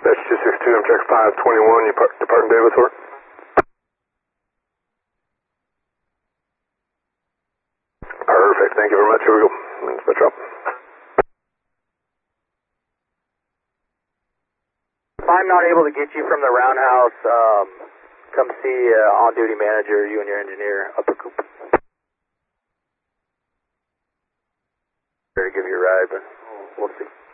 That's 262, I'm check 521, you departing Davis, or? Perfect, thank you very much, here we go. Dispatch up. If I'm not able to get you from the roundhouse, come see on-duty manager, you and your engineer up at Coop. Give you a ride, but we'll see.